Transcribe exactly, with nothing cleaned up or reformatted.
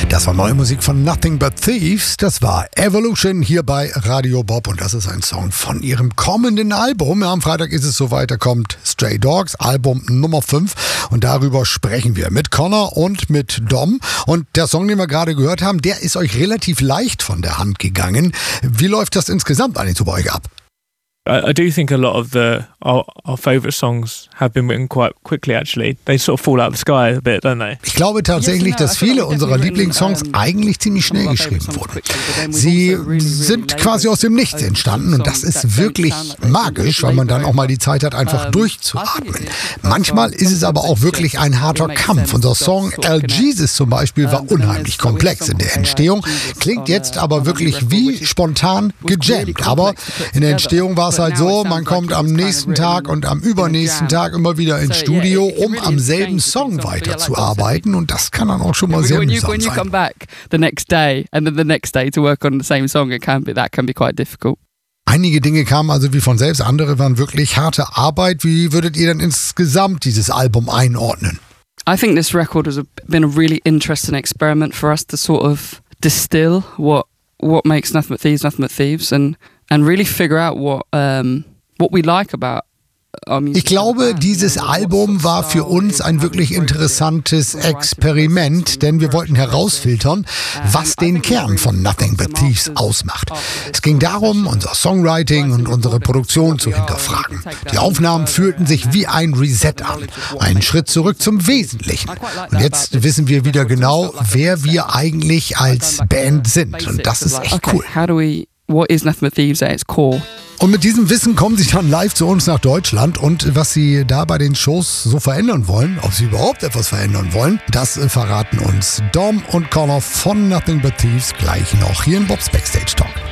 Das war neue Musik von Nothing But Thieves. Das war Evolution hier bei Radio Bob und das ist ein Song von ihrem kommenden Album. Am Freitag ist es soweit, da kommt Stray Dogs, Album Nummer fünf und darüber sprechen wir mit Connor und mit Dom. Und der Song, den wir gerade gehört haben, der ist euch relativ leicht von der Hand gegangen. Wie läuft das insgesamt eigentlich so bei euch ab? I, I do think a lot of the our, our favourite songs have been written quite quickly actually. They sort of fall out of the sky a bit, don't they? Ich glaube tatsächlich, dass viele unserer Lieblingssongs eigentlich ziemlich schnell geschrieben wurden. Sie sind quasi aus dem Nichts entstanden und das ist wirklich magisch, weil man dann auch mal die Zeit hat, einfach durchzuatmen. Manchmal ist es aber auch wirklich ein harter Kampf. Unser Song El Jesus zum Beispiel war unheimlich komplex in der Entstehung, klingt jetzt aber wirklich wie spontan gejammt. Aber in der Entstehung war es halt so, man kommt am nächsten Tag und am übernächsten Tag immer wieder ins Studio, um am selben Song weiterzuarbeiten und das kann dann auch schon mal sehr mühsam sein. Einige Dinge kamen also wie von selbst, andere waren wirklich harte Arbeit. Wie würdet ihr denn insgesamt dieses Album einordnen? I think this record has been a really interesting experiment for us to sort of distill what what makes Nothing But Thieves Nothing But Thieves and and really figure out what um, what we like about our music. Ich glaube, dieses Album war für uns ein wirklich interessantes Experiment, denn wir wollten herausfiltern, was den Kern von Nothing But Thieves ausmacht. Es ging darum, unser Songwriting und unsere Produktion zu hinterfragen. Die Aufnahmen fühlten sich wie ein Reset an, einen Schritt zurück zum Wesentlichen. Und jetzt wissen wir wieder genau, wer wir eigentlich als Band sind. Und das ist echt cool. What is Nothing But Thieves at its core? Und mit diesem Wissen kommen sie dann live zu uns nach Deutschland und was sie da bei den Shows so verändern wollen, ob sie überhaupt etwas verändern wollen, das verraten uns Dom und Connor von Nothing But Thieves gleich noch hier in Bob's Backstage Talk.